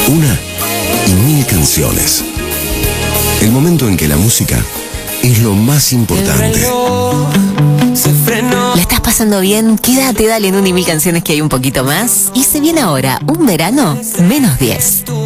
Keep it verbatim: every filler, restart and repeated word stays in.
Una y mil canciones. El momento en que la música es lo más importante. ¿La estás pasando bien? Quédate, dale en un y mil canciones que hay un poquito más. Y se viene ahora un verano menos diez.